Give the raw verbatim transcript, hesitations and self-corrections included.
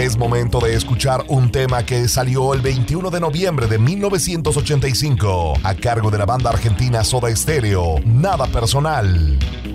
Es momento de escuchar un tema que salió el veintiuno de noviembre de mil novecientos ochenta y cinco a cargo de la banda argentina Soda Stereo, Nada Personal.